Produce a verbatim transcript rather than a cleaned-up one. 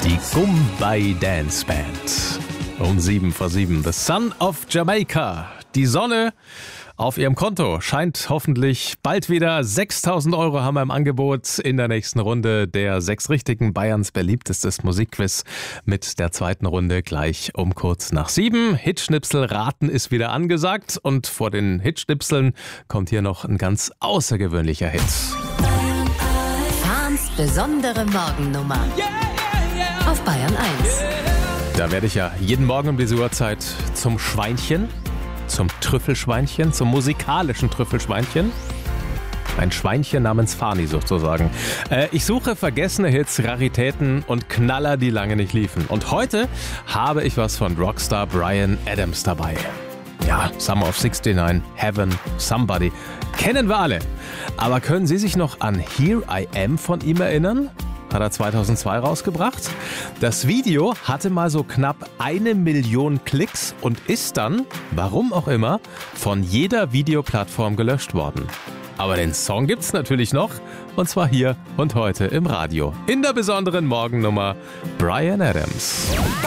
Die Gumbay Dance Band. Um sieben vor sieben. The Son of Jamaica. Die Sonne auf ihrem Konto scheint hoffentlich bald wieder. sechstausend Euro haben wir im Angebot in der nächsten Runde der sechs Richtigen, Bayerns beliebtestes Musikquiz mit der zweiten Runde gleich um kurz nach sieben. Hitschnipsel raten ist wieder angesagt und vor den Hitschnipseln kommt hier noch ein ganz außergewöhnlicher Hit. Fahns besondere Morgennummer auf Bayern eins. Da werde ich ja jeden Morgen um diese Uhrzeit zum Schweinchen, zum Trüffelschweinchen, zum musikalischen Trüffelschweinchen. Ein Schweinchen namens Fani sozusagen. Äh, ich suche vergessene Hits, Raritäten und Knaller, die lange nicht liefen. Und heute habe ich was von Rockstar Bryan Adams dabei. Ja, Summer of sixty-nine, Heaven, Somebody. Kennen wir alle. Aber können Sie sich noch an Here I Am von ihm erinnern? Hat er zweitausendzwei rausgebracht. Das Video hatte mal so knapp eine Million Klicks und ist dann, warum auch immer, von jeder Videoplattform gelöscht worden. Aber den Song gibt's natürlich noch, und zwar hier und heute im Radio. In der besonderen Morgennummer Bryan Adams.